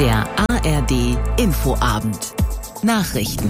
Der ARD Infoabend. Nachrichten.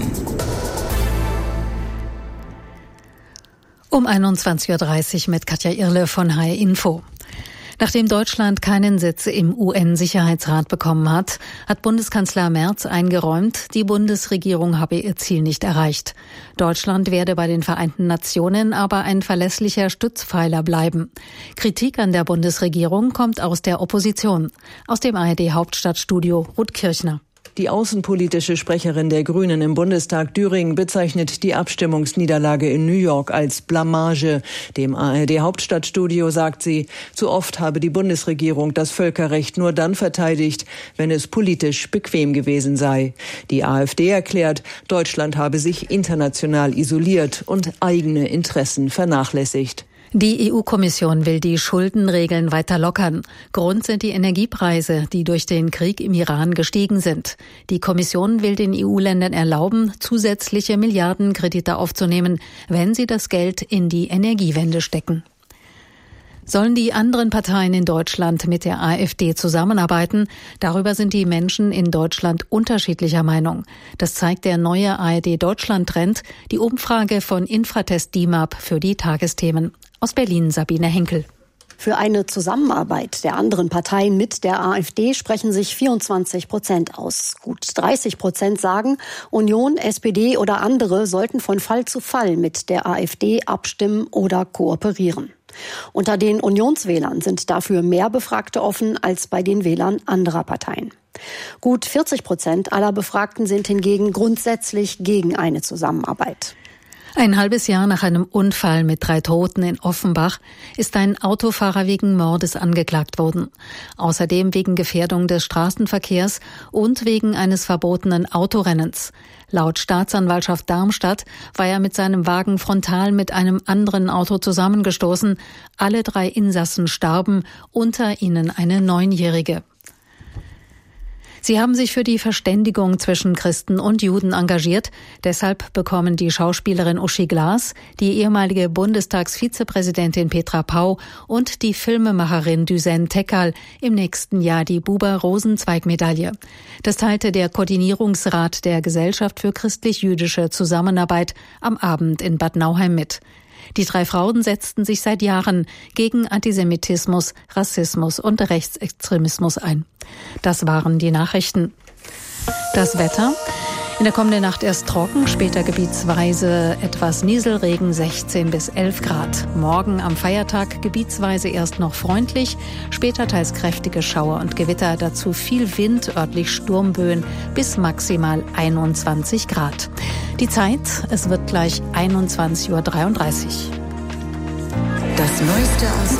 Um 21.30 Uhr mit Katja Irle von HR Info. Nachdem Deutschland keinen Sitz im UN-Sicherheitsrat bekommen hat, hat Bundeskanzler Merz eingeräumt, die Bundesregierung habe ihr Ziel nicht erreicht. Deutschland werde bei den Vereinten Nationen aber ein verlässlicher Stützpfeiler bleiben. Kritik an der Bundesregierung kommt aus der Opposition. Aus dem ARD-Hauptstadtstudio Ruth Kirchner. Die außenpolitische Sprecherin der Grünen im Bundestag Düring bezeichnet die Abstimmungsniederlage in New York als Blamage. Dem ARD-Hauptstadtstudio sagt sie, zu oft habe die Bundesregierung das Völkerrecht nur dann verteidigt, wenn es politisch bequem gewesen sei. Die AfD erklärt, Deutschland habe sich international isoliert und eigene Interessen vernachlässigt. Die EU-Kommission will die Schuldenregeln weiter lockern. Grund sind die Energiepreise, die durch den Krieg im Iran gestiegen sind. Die Kommission will den EU-Ländern erlauben, zusätzliche Milliardenkredite aufzunehmen, wenn sie das Geld in die Energiewende stecken. Sollen die anderen Parteien in Deutschland mit der AfD zusammenarbeiten? Darüber sind die Menschen in Deutschland unterschiedlicher Meinung. Das zeigt der neue ARD-Deutschland-Trend, die Umfrage von Infratest DIMAP für die Tagesthemen. Aus Berlin Sabine Henkel. Für eine Zusammenarbeit der anderen Parteien mit der AfD sprechen sich 24% aus. Gut 30% sagen, Union, SPD oder andere sollten von Fall zu Fall mit der AfD abstimmen oder kooperieren. Unter den Unionswählern sind dafür mehr Befragte offen als bei den Wählern anderer Parteien. Gut 40% aller Befragten sind hingegen grundsätzlich gegen eine Zusammenarbeit. Ein halbes Jahr nach einem Unfall mit 3 Toten in Offenbach ist ein Autofahrer wegen Mordes angeklagt worden. Außerdem wegen Gefährdung des Straßenverkehrs und wegen eines verbotenen Autorennens. Laut Staatsanwaltschaft Darmstadt war er mit seinem Wagen frontal mit einem anderen Auto zusammengestoßen. Alle 3 Insassen starben, unter ihnen eine 9-Jährige. Sie haben sich für die Verständigung zwischen Christen und Juden engagiert. Deshalb bekommen die Schauspielerin Uschi Glas, die ehemalige Bundestagsvizepräsidentin Petra Pau und die Filmemacherin Düsen Tekal im nächsten Jahr die Buber-Rosenzweig-Medaille. Das teilte der Koordinierungsrat der Gesellschaft für christlich-jüdische Zusammenarbeit am Abend in Bad Nauheim mit. Die 3 Frauen setzten sich seit Jahren gegen Antisemitismus, Rassismus und Rechtsextremismus ein. Das waren die Nachrichten. Das Wetter. In der kommenden Nacht erst trocken, später gebietsweise etwas Nieselregen, 16 bis 11 Grad. Morgen am Feiertag gebietsweise erst noch freundlich, später teils kräftige Schauer und Gewitter, dazu viel Wind, örtlich Sturmböen bis maximal 21 Grad. Die Zeit, es wird gleich 21.33 Uhr. Das Neueste aus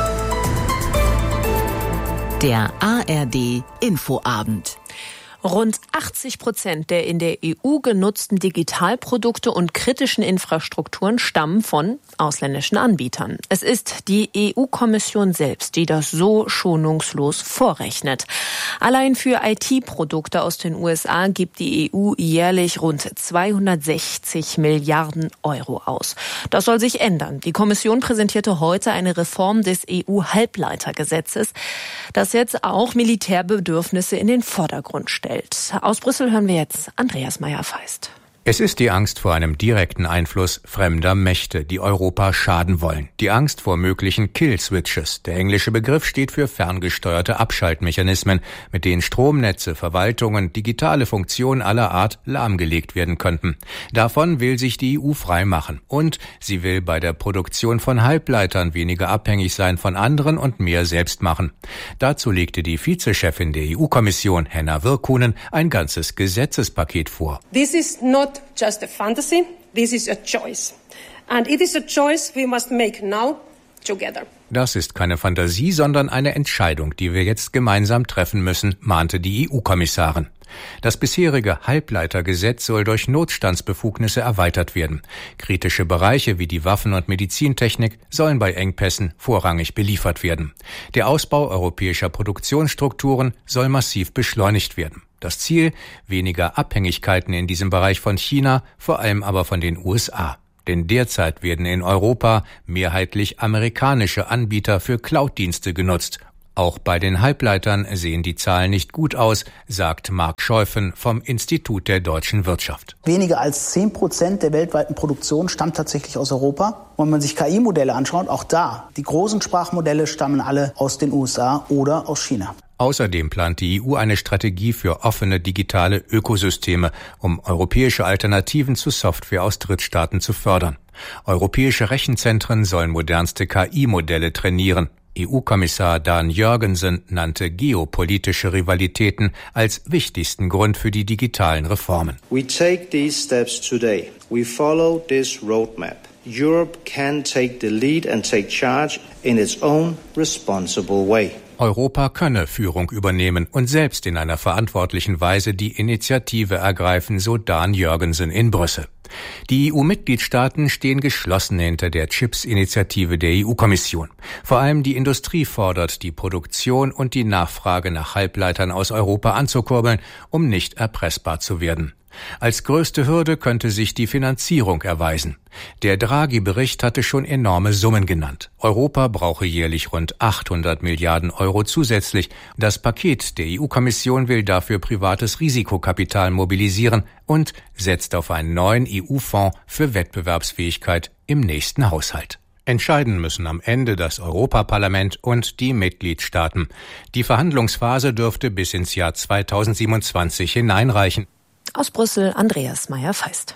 der ARD Infoabend. Rund 80% der in der EU genutzten Digitalprodukte und kritischen Infrastrukturen stammen von ausländischen Anbietern. Es ist die EU-Kommission selbst, die das so schonungslos vorrechnet. Allein für IT-Produkte aus den USA gibt die EU jährlich rund 260 Milliarden Euro aus. Das soll sich ändern. Die Kommission präsentierte heute eine Reform des EU-Halbleitergesetzes, das jetzt auch Militärbedürfnisse in den Vordergrund stellt. Aus Brüssel hören wir jetzt Andreas Meyer-Feist. Es ist die Angst vor einem direkten Einfluss fremder Mächte, die Europa schaden wollen. Die Angst vor möglichen Kill-Switches. Der englische Begriff steht für ferngesteuerte Abschaltmechanismen, mit denen Stromnetze, Verwaltungen, digitale Funktionen aller Art lahmgelegt werden könnten. Davon will sich die EU frei machen. Und sie will bei der Produktion von Halbleitern weniger abhängig sein von anderen und mehr selbst machen. Dazu legte die Vizechefin der EU-Kommission, Henna Virkkunen, ein ganzes Gesetzespaket vor. This is not just a fantasy, this is a choice. And it is a choice we must make now together. Das ist keine Fantasie, sondern eine Entscheidung, die wir jetzt gemeinsam treffen müssen, mahnte die EU-Kommissarin. Das bisherige Halbleitergesetz soll durch Notstandsbefugnisse erweitert werden. Kritische Bereiche wie die Waffen- und Medizintechnik sollen bei Engpässen vorrangig beliefert werden. Der Ausbau europäischer Produktionsstrukturen soll massiv beschleunigt werden. Das Ziel: weniger Abhängigkeiten in diesem Bereich von China, vor allem aber von den USA. Denn derzeit werden in Europa mehrheitlich amerikanische Anbieter für Cloud-Dienste genutzt. Auch bei den Halbleitern sehen die Zahlen nicht gut aus, sagt Marc Scheuffen vom Institut der deutschen Wirtschaft. Weniger als 10% der weltweiten Produktion stammt tatsächlich aus Europa. Und wenn man sich KI-Modelle anschaut, auch da, die großen Sprachmodelle stammen alle aus den USA oder aus China. Außerdem plant die EU eine Strategie für offene digitale Ökosysteme, um europäische Alternativen zu Software aus Drittstaaten zu fördern. Europäische Rechenzentren sollen modernste KI-Modelle trainieren. EU-Kommissar Dan Jørgensen nannte geopolitische Rivalitäten als wichtigsten Grund für die digitalen Reformen. We take these steps today. We follow this roadmap. Europe can take the lead and take charge in its own responsible way. Europa könne Führung übernehmen und selbst in einer verantwortlichen Weise die Initiative ergreifen, so Dan Jørgensen in Brüssel. Die EU-Mitgliedstaaten stehen geschlossen hinter der Chips-Initiative der EU-Kommission. Vor allem die Industrie fordert, die Produktion und die Nachfrage nach Halbleitern aus Europa anzukurbeln, um nicht erpressbar zu werden. Als größte Hürde könnte sich die Finanzierung erweisen. Der Draghi-Bericht hatte schon enorme Summen genannt. Europa brauche jährlich rund 800 Milliarden Euro zusätzlich. Das Paket der EU-Kommission will dafür privates Risikokapital mobilisieren und setzt auf einen neuen EU-Fonds für Wettbewerbsfähigkeit im nächsten Haushalt. Entscheiden müssen am Ende das Europaparlament und die Mitgliedstaaten. Die Verhandlungsphase dürfte bis ins Jahr 2027 hineinreichen. Aus Brüssel, Andreas Meyer-Feist.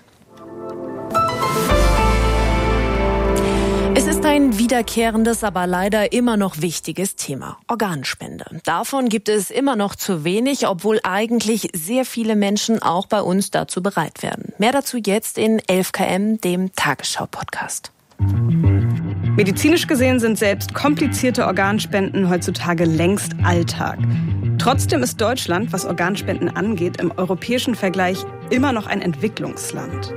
Es ist ein wiederkehrendes, aber leider immer noch wichtiges Thema: Organspende. Davon gibt es immer noch zu wenig, obwohl eigentlich sehr viele Menschen auch bei uns dazu bereit werden. Mehr dazu jetzt in 11KM, dem Tagesschau-Podcast. Medizinisch gesehen sind selbst komplizierte Organspenden heutzutage längst Alltag. Trotzdem ist Deutschland, was Organspenden angeht, im europäischen Vergleich immer noch ein Entwicklungsland.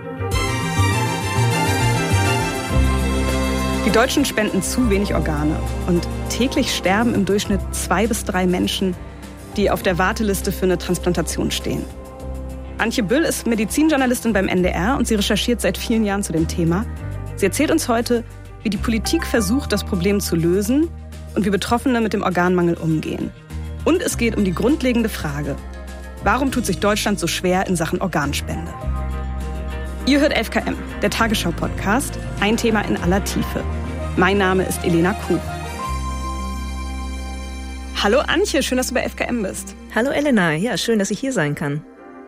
Die Deutschen spenden zu wenig Organe und täglich sterben im Durchschnitt 2 bis 3 Menschen, die auf der Warteliste für eine Transplantation stehen. Antje Büll ist Medizinjournalistin beim NDR und sie recherchiert seit vielen Jahren zu dem Thema. Sie erzählt uns heute, wie die Politik versucht, das Problem zu lösen und wie Betroffene mit dem Organmangel umgehen. Und es geht um die grundlegende Frage: Warum tut sich Deutschland so schwer in Sachen Organspende? Ihr hört 11KM, der Tagesschau-Podcast, ein Thema in aller Tiefe. Mein Name ist Elena Kuh. Hallo Antje, schön, dass du bei 11KM bist. Hallo Elena, ja, schön, dass ich hier sein kann.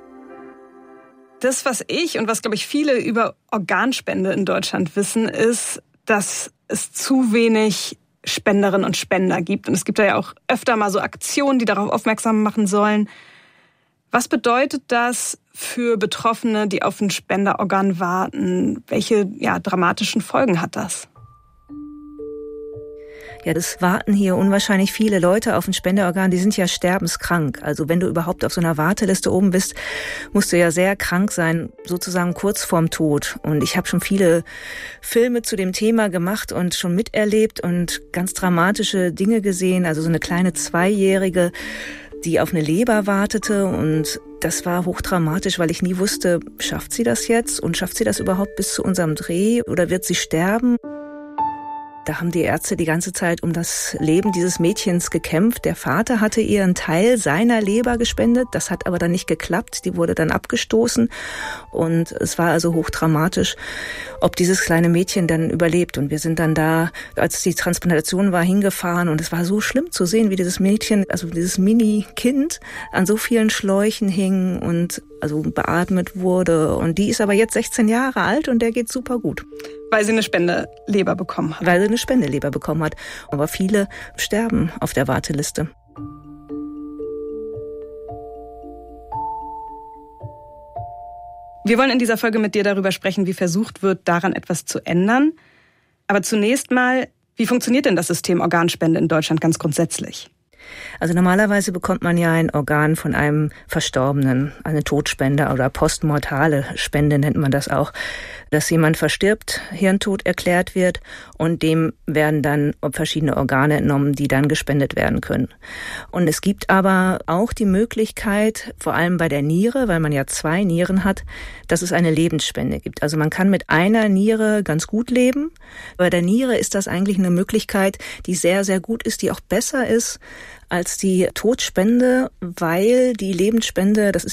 Das, was ich und was, glaube ich, viele über Organspende in Deutschland wissen, ist, dass es zu wenig Spenderinnen und Spender gibt. Und es gibt ja auch öfter mal so Aktionen, die darauf aufmerksam machen sollen. Was bedeutet das für Betroffene, die auf ein Spenderorgan warten? Welche dramatischen Folgen hat das? Ja, das warten hier unwahrscheinlich viele Leute auf ein Spenderorgan, die sind ja sterbenskrank. Also wenn du überhaupt auf so einer Warteliste oben bist, musst du ja sehr krank sein, sozusagen kurz vorm Tod. Und ich habe schon viele Filme zu dem Thema gemacht und schon miterlebt und ganz dramatische Dinge gesehen. Also so eine kleine 2-Jährige, die auf eine Leber wartete, und das war hochdramatisch, weil ich nie wusste, schafft sie das jetzt und schafft sie das überhaupt bis zu unserem Dreh oder wird sie sterben? Da haben die Ärzte die ganze Zeit um das Leben dieses Mädchens gekämpft. Der Vater hatte ihr einen Teil seiner Leber gespendet. Das hat aber dann nicht geklappt. Die wurde dann abgestoßen. Und es war also hochdramatisch, ob dieses kleine Mädchen dann überlebt. Und wir sind dann da, als die Transplantation war, hingefahren. Und es war so schlimm zu sehen, wie dieses Mädchen, also dieses Mini-Kind, an so vielen Schläuchen hing und also beatmet wurde. Und die ist aber jetzt 16 Jahre alt und der geht super gut. Weil sie eine Spendeleber bekommen hat. Weil sie eine Spendeleber bekommen hat. Aber viele sterben auf der Warteliste. Wir wollen in dieser Folge mit dir darüber sprechen, wie versucht wird, daran etwas zu ändern. Aber zunächst mal, wie funktioniert denn das System Organspende in Deutschland ganz grundsätzlich? Also normalerweise bekommt man ja ein Organ von einem Verstorbenen, eine Todspende oder postmortale Spende nennt man das auch, dass jemand verstirbt, Hirntod erklärt wird und dem werden dann verschiedene Organe entnommen, die dann gespendet werden können. Und es gibt aber auch die Möglichkeit, vor allem bei der Niere, weil man ja 2 Nieren hat, dass es eine Lebensspende gibt. Also man kann mit einer Niere ganz gut leben. Bei der Niere ist das eigentlich eine Möglichkeit, die sehr, sehr gut ist, die auch besser ist als die Todspende, weil die Lebensspende, das ist